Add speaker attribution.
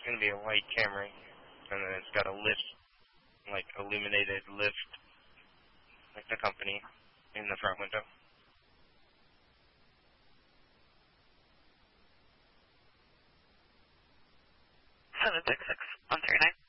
Speaker 1: going to be a white Camry, and then it's got a lift, like illuminated lift, like the company, in the front window.
Speaker 2: 766-139.